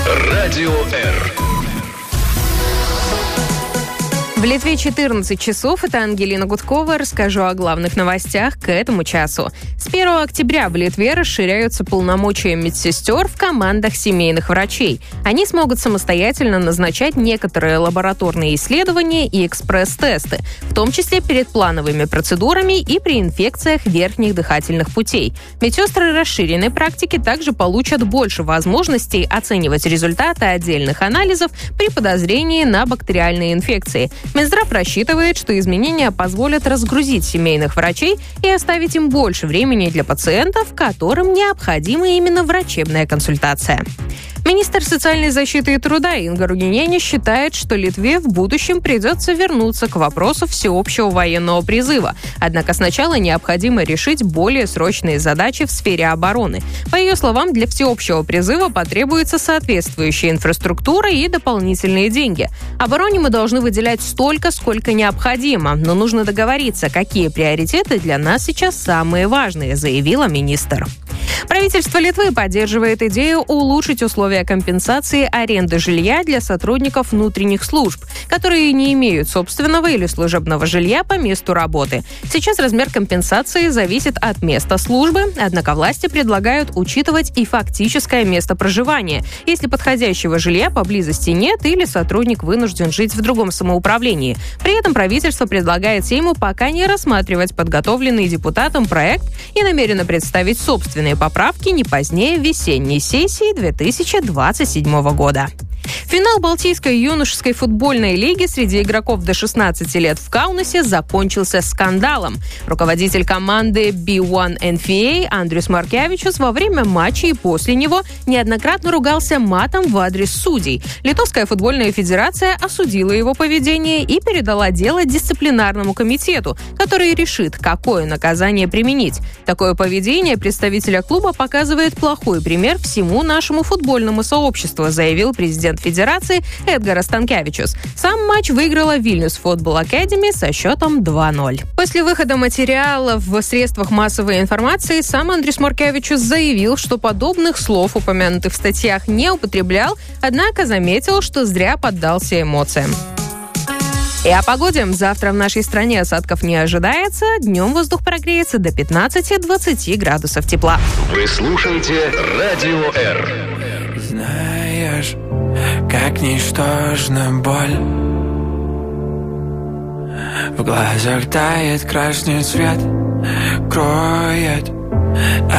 Радио Р. В Литве 14 часов. Это Ангелина Гудкова. Расскажу о главных новостях к этому часу. С 1 октября в Литве расширяются полномочия медсестер в командах семейных врачей. Они смогут самостоятельно назначать некоторые лабораторные исследования и экспресс-тесты, в том числе перед плановыми процедурами и при инфекциях верхних дыхательных путей. Медсестры расширенной практики также получат больше возможностей оценивать результаты отдельных анализов при подозрении на бактериальные инфекции. Минздрав рассчитывает, что изменения позволят разгрузить семейных врачей и оставить им больше времени для пациентов, которым необходима именно врачебная консультация. Министр социальной защиты и труда Инга Ругинене считает, что Литве в будущем придется вернуться к вопросу всеобщего военного призыва. Однако сначала необходимо решить более срочные задачи в сфере обороны. По ее словам, для всеобщего призыва потребуется соответствующая инфраструктура и дополнительные деньги. Обороне мы должны выделять столько, сколько необходимо, но нужно договориться, какие приоритеты для нас сейчас самые важные, заявила министр. Правительство Литвы поддерживает идею улучшить условия компенсации аренды жилья для сотрудников внутренних служб, которые не имеют собственного или служебного жилья по месту работы. Сейчас размер компенсации зависит от места службы, однако власти предлагают учитывать и фактическое место проживания, если подходящего жилья поблизости нет или сотрудник вынужден жить в другом самоуправлении. При этом правительство предлагает Сейму пока не рассматривать подготовленный депутатом проект и намерено представить собственные поправки не позднее весенней сессии 2027 года. Финал Балтийской юношеской футбольной лиги среди игроков до 16 лет в Каунасе закончился скандалом. Руководитель команды B1NFA Андрюс Маркевичус во время матча и после него неоднократно ругался матом в адрес судей. Литовская футбольная федерация осудила его поведение и передала дело дисциплинарному комитету, который решит, какое наказание применить. Такое поведение представителя клуба показывает плохой пример всему нашему футбольному сообществу, заявил президент Федерации Эдгарас Станкевичус. Сам матч выиграла Vilnius Football Academy со счетом 2-0. После выхода материалов в средствах массовой информации сам Андрюс Маркевичус заявил, что подобных слов, упомянутых в статьях, не употреблял, однако заметил, что зря поддался эмоциям. И о погоде. Завтра в нашей стране осадков не ожидается. Днем воздух прогреется до 15-20 градусов тепла. Вы слушаете Радио Р. Знаешь, как ничтожна боль. В глазах тает красный цвет, кроет